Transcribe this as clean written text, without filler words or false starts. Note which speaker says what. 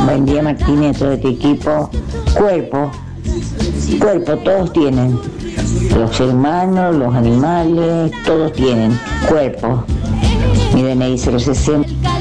Speaker 1: Buen día, Martínez, todo este equipo. Cuerpo, todos tienen. Los seres humanos, los animales, todos tienen cuerpo. Mi DNI 060.